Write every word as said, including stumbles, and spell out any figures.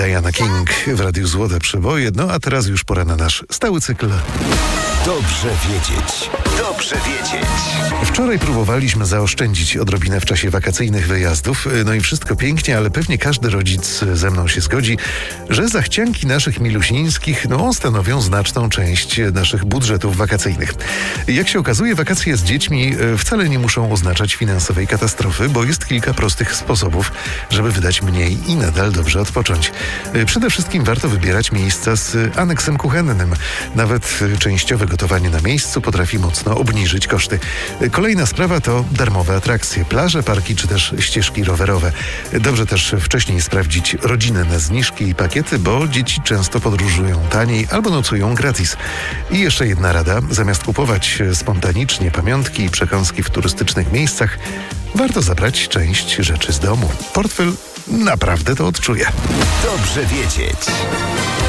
Diana King w Radiu Złote Przeboje. No a teraz już pora na nasz stały cykl. Dobrze wiedzieć. Dobrze wiedzieć. Wczoraj próbowaliśmy zaoszczędzić odrobinę w czasie wakacyjnych wyjazdów. No i wszystko pięknie, ale pewnie każdy rodzic ze mną się zgodzi, że zachcianki naszych milusińskich no, stanowią znaczną część naszych budżetów wakacyjnych. Jak się okazuje, wakacje z dziećmi wcale nie muszą oznaczać finansowej katastrofy, bo jest kilka prostych sposobów, żeby wydać mniej i nadal dobrze odpocząć. Przede wszystkim warto wybierać miejsca z aneksem kuchennym. Nawet częściowe gotowanie na miejscu potrafi mocno obniżyć koszty. Kolejna sprawa to darmowe atrakcje, plaże, parki czy też ścieżki rowerowe. Dobrze też wcześniej sprawdzić rodzinne zniżki i pakiety, bo dzieci często podróżują taniej albo nocują gratis. I jeszcze jedna rada, zamiast kupować spontanicznie pamiątki i przekąski w turystycznych miejscach, warto zabrać część rzeczy z domu. Portfel naprawdę to odczuje. Dobrze wiedzieć.